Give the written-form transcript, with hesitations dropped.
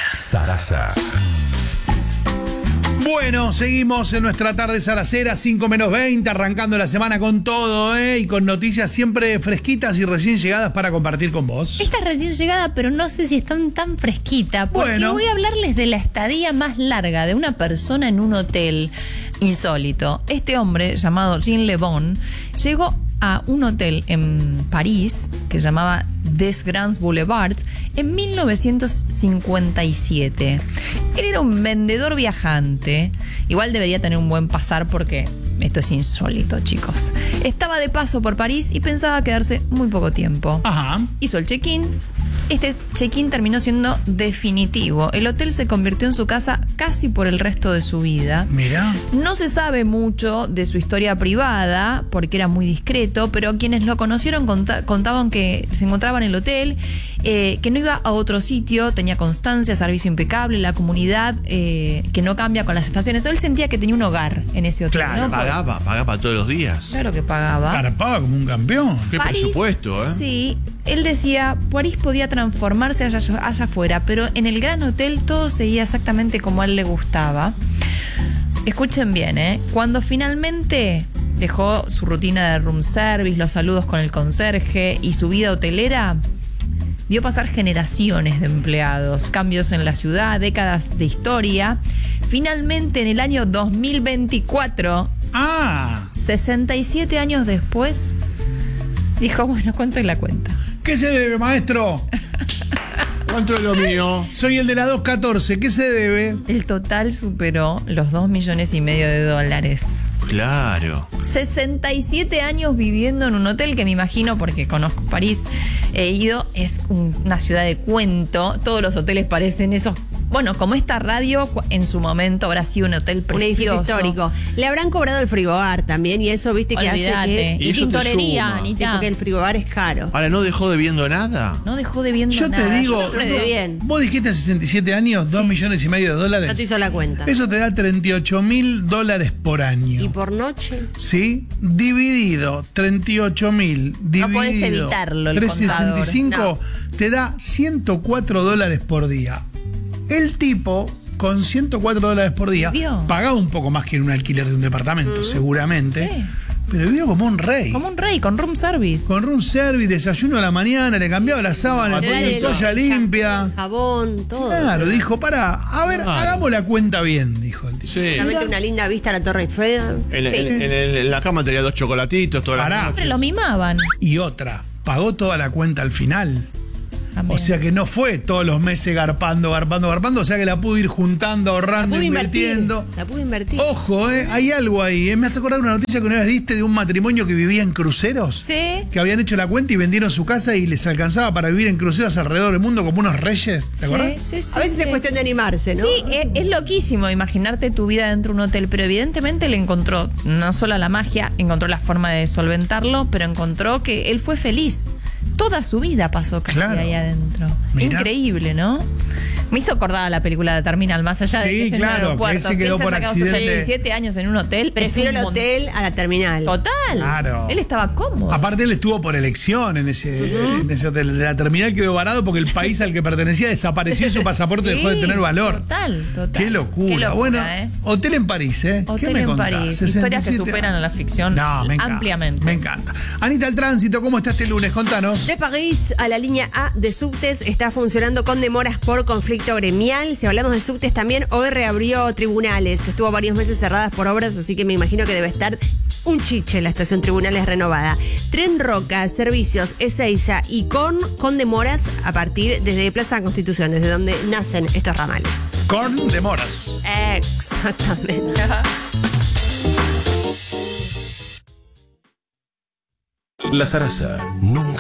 Sarasa. Bueno, seguimos en nuestra tarde saracera, 5:20, arrancando la semana con todo, y con noticias siempre fresquitas y recién llegadas para compartir con vos. Esta es recién llegada, pero no sé si están tan fresquita, porque voy a hablarles de la estadía más larga de una persona en un hotel insólito. Este hombre, llamado Jean Le Bon, llegó a un hotel en París que se llamaba Des Grands Boulevards en 1957. Él era un vendedor viajante. Igual debería tener un buen pasar porque esto es insólito, chicos. Estaba de paso por París y pensaba quedarse muy poco tiempo. Ajá. Hizo el check-in. Este check-in terminó siendo definitivo. El hotel se convirtió en su casa casi por el resto de su vida. Mirá. No se sabe mucho de su historia privada porque era muy discreto, pero quienes lo conocieron contaban que se encontraba en el hotel, que no iba a otro sitio, tenía constancia, servicio impecable, la comunidad que no cambia con las estaciones. Él sentía que tenía un hogar en ese hotel. Claro, ¿no? Pagaba todos los días. Claro que pagaba. Carpaba como un campeón. Qué París, presupuesto, ¿eh? Sí, él decía, París podía transformarse allá afuera, pero en el gran hotel todo seguía exactamente como a él le gustaba. Escuchen bien, cuando finalmente dejó su rutina de room service, los saludos con el conserje y su vida hotelera, vio pasar generaciones de empleados, cambios en la ciudad, décadas de historia. Finalmente, en el año 2024, 67 años después, dijo, bueno, ¿cuánto es la cuenta? ¿Qué se debe, maestro? ¿Cuánto es lo mío? Soy el de la 214. ¿Qué se debe? El total superó los $2,5 millones. Claro. 67 años viviendo en un hotel que me imagino, porque conozco París, he ido, es una ciudad de cuento. Todos los hoteles parecen esos. Bueno, como esta radio en su momento habrá sido un hotel precioso. Un edificio histórico. Le habrán cobrado el frigobar también y eso, viste, que Olvídate. hace que... Y eso te tintorería, suma. Anita. Sí, porque el frigobar es caro. Ahora, ¿no dejó debiendo nada? No dejó debiendo Yo nada. te digo, Yo creo que bien. vos dijiste 67 años, $2,5 millones No te hizo la cuenta. Eso te da $38.000 por año. ¿Y por noche? ¿Sí? Dividido, 38.000 dividido. No podés evitarlo, el 365 contador. te da $104 por día. El tipo, con $104 por día, ¿Vivió? pagaba un poco más que en un alquiler de un departamento, seguramente. Sí. Pero vivió como un rey. Como un rey, con room service. Con room service, desayuno a la mañana, le cambiaba la sábana, le ponía toalla limpia. Jabón, todo. Claro, dijo, a ver, hagamos la cuenta bien, dijo el tipo. Sí. Realmente una linda vista a la Torre Eiffel. En la cama tenía 2 chocolatitos todas Pará. las Siempre noches. lo mimaban. Y otra, pagó toda la cuenta al final. También. O sea que no fue todos los meses garpando, o sea que la pudo ir juntando, La ahorrando, pudo invertir. invirtiendo. La pudo invertir. Ojo, hay algo ahí. Me hace acordar una noticia que una vez diste de un matrimonio que vivía en cruceros. Sí. Que habían hecho la cuenta y vendieron su casa y les alcanzaba para vivir en cruceros alrededor del mundo como unos reyes. ¿Te acordás? Sí, A veces es cuestión de animarse, ¿no? Sí, es loquísimo imaginarte tu vida dentro de un hotel, pero evidentemente él encontró no solo la magia, encontró la forma de solventarlo, pero encontró que él fue feliz. Toda su vida pasó casi Claro. ahí adentro. Mirá. Increíble, ¿no? Me hizo acordar a la película de Terminal, más allá de Sí, que es en claro, un aeropuerto. que él se quedó él se por haya quedado accidente. 67 años en un hotel. Prefiero es el un hotel a la terminal. Total. Claro. Él estaba cómodo. Aparte él estuvo por elección en ese hotel. De la terminal quedó varado porque el país al que pertenecía desapareció y su pasaporte dejó de tener valor. Total. Qué locura. Bueno, hotel en París, ¿eh? ¿Qué Hotel me en contás? París. Historias que 67 superan a la ficción No, me encanta, ampliamente. Me encanta. Anita, el tránsito, ¿cómo está este lunes? Contanos. De París a la línea A de subtes está funcionando con demoras por conflicto gremial. Si hablamos de subtes también, hoy reabrió Tribunales, que estuvo varios meses cerradas por obras, así que me imagino que debe estar un chiche la estación Tribunales renovada. Tren Roca, servicios Ezeiza y con demoras a partir desde Plaza Constitución, desde donde nacen estos ramales. Con demoras. Exactamente. La Sarasa. Nunca